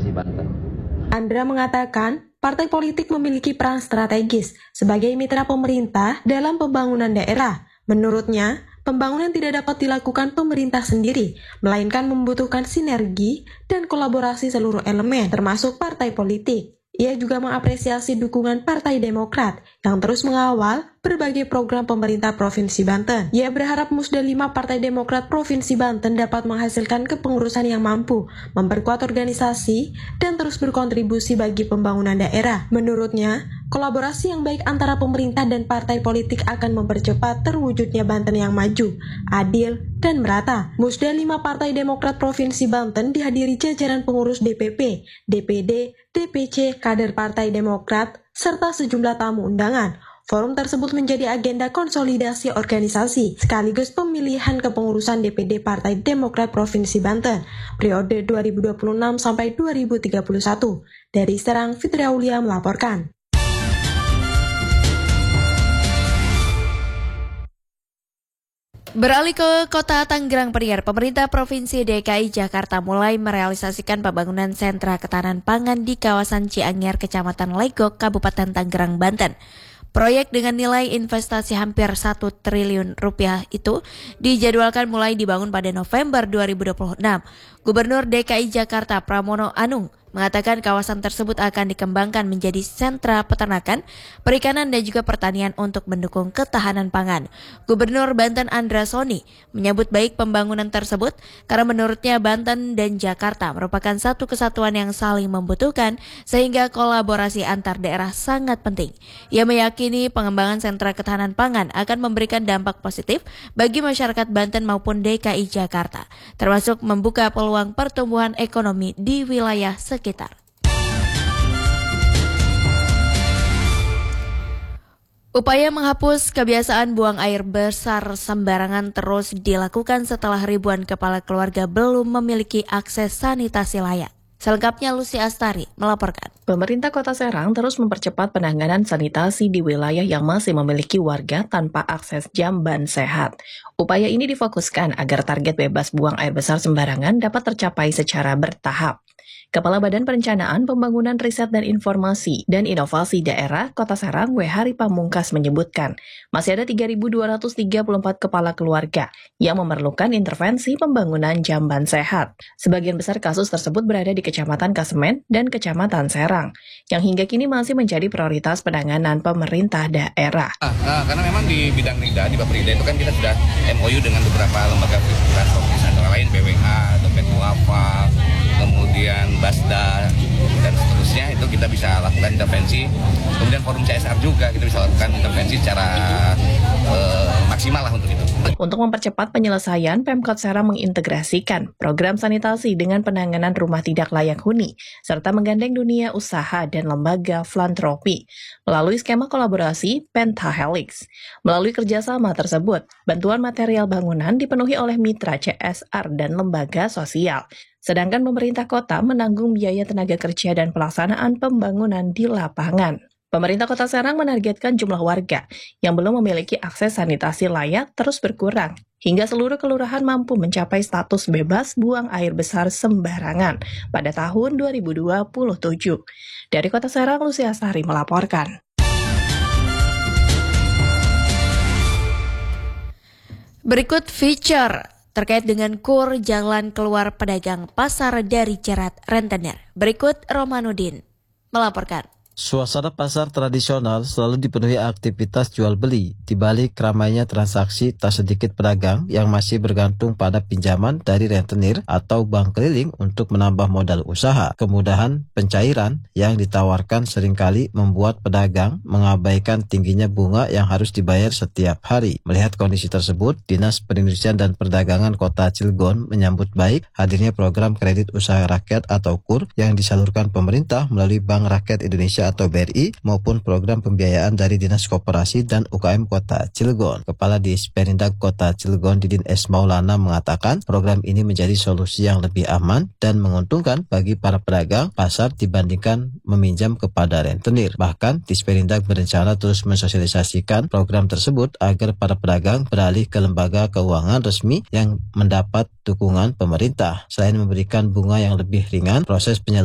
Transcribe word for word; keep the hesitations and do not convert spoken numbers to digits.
Provinsi Banten. Andra mengatakan, partai politik memiliki peran strategis sebagai mitra pemerintah dalam pembangunan daerah. Menurutnya, pembangunan tidak dapat dilakukan pemerintah sendiri, melainkan membutuhkan sinergi dan kolaborasi seluruh elemen, termasuk partai politik. Ia juga mengapresiasi dukungan Partai Demokrat yang terus mengawal berbagai program pemerintah Provinsi Banten. Ia berharap Musda lima Partai Demokrat Provinsi Banten dapat menghasilkan kepengurusan yang mampu, memperkuat organisasi, dan terus berkontribusi bagi pembangunan daerah. Menurutnya, kolaborasi yang baik antara pemerintah dan partai politik akan mempercepat terwujudnya Banten yang maju, adil, dan merata. Musda lima Partai Demokrat Provinsi Banten dihadiri jajaran pengurus D P P, D P D, D P C, kader Partai Demokrat, serta sejumlah tamu undangan. Forum tersebut menjadi agenda konsolidasi organisasi, sekaligus pemilihan kepengurusan D P D Partai Demokrat Provinsi Banten, periode dua ribu dua puluh enam sampai dua ribu tiga puluh satu. Dari Serang, Fitri Aulia melaporkan. Beralih ke Kota Tanggerang Priok, pemerintah Provinsi D K I Jakarta mulai merealisasikan pembangunan sentra ketahanan pangan di kawasan Ciangger, Kecamatan Legok, Kabupaten Tanggerang, Banten. Proyek dengan nilai investasi hampir satu triliun rupiah itu dijadwalkan mulai dibangun pada November dua ribu dua puluh enam. Gubernur D K I Jakarta Pramono Anung mengatakan kawasan tersebut akan dikembangkan menjadi sentra peternakan, perikanan dan juga pertanian untuk mendukung ketahanan pangan. Gubernur Banten Andra Soni menyambut baik pembangunan tersebut karena menurutnya Banten dan Jakarta merupakan satu kesatuan yang saling membutuhkan sehingga kolaborasi antar daerah sangat penting. Ia meyakini pengembangan sentra ketahanan pangan akan memberikan dampak positif bagi masyarakat Banten maupun D K I Jakarta, termasuk membuka peluang pertumbuhan ekonomi di wilayah sekitar. Sekitar. Upaya menghapus kebiasaan buang air besar sembarangan terus dilakukan setelah ribuan kepala keluarga belum memiliki akses sanitasi layak. Selengkapnya Lucy Astari melaporkan. Pemerintah Kota Serang terus mempercepat penanganan sanitasi di wilayah yang masih memiliki warga tanpa akses jamban sehat. Upaya ini difokuskan agar target bebas buang air besar sembarangan dapat tercapai secara bertahap. Kepala Badan Perencanaan Pembangunan Riset dan Informasi dan Inovasi Daerah Kota Serang, W. Hari Pamungkas menyebutkan, masih ada tiga ribu dua ratus tiga puluh empat kepala keluarga yang memerlukan intervensi pembangunan jamban sehat. Sebagian besar kasus tersebut berada di Kecamatan Kasemen dan Kecamatan Serang, yang hingga kini masih menjadi prioritas penanganan pemerintah daerah. Nah, karena memang di bidang Rida, di Baperida itu kan kita sudah M O U dengan beberapa lembaga filantropis, antara lain B W A, atau Petuafa, kemudian Basda, dan seterusnya. Itu kita bisa lakukan intervensi. Kemudian forum C S R juga kita bisa lakukan intervensi secara uh, maksimal lah untuk itu. Untuk mempercepat penyelesaian, Pemkot Serang mengintegrasikan program sanitasi dengan penanganan rumah tidak layak huni, serta menggandeng dunia usaha dan lembaga filantropi melalui skema kolaborasi Pentahelix. Melalui kerjasama tersebut, bantuan material bangunan dipenuhi oleh mitra C S R dan lembaga sosial. Sedangkan pemerintah kota menanggung biaya tenaga kerja dan pelaksanaan pembangunan di lapangan. Pemerintah Kota Serang menargetkan jumlah warga yang belum memiliki akses sanitasi layak terus berkurang, hingga seluruh kelurahan mampu mencapai status bebas buang air besar sembarangan pada tahun dua ribu dua puluh tujuh. Dari Kota Serang, Lucy Astari melaporkan. Berikut feature terkait dengan kur jalan keluar pedagang pasar dari jerat rentenir. Berikut Romanudin melaporkan. Suasana pasar tradisional selalu dipenuhi aktivitas jual beli, di balik ramainya transaksi tak sedikit pedagang yang masih bergantung pada pinjaman dari rentenir atau bank keliling untuk menambah modal usaha. Kemudahan pencairan yang ditawarkan seringkali membuat pedagang mengabaikan tingginya bunga yang harus dibayar setiap hari. Melihat kondisi tersebut, Dinas Perindustrian dan Perdagangan Kota Cilegon menyambut baik hadirnya program kredit usaha rakyat atau KUR yang disalurkan pemerintah melalui Bank Rakyat Indonesia atau B R I maupun program pembiayaan dari Dinas Koperasi dan U K M Kota Cilegon. Kepala Disperindak Kota Cilegon Didin S. Maulana mengatakan program ini menjadi solusi yang lebih aman dan menguntungkan bagi para pedagang pasar dibandingkan meminjam kepada rentenir. Bahkan Disperindak berencana terus mensosialisasikan program tersebut agar para pedagang beralih ke lembaga keuangan resmi yang mendapat dukungan pemerintah. Selain memberikan bunga yang lebih ringan, proses penyaluran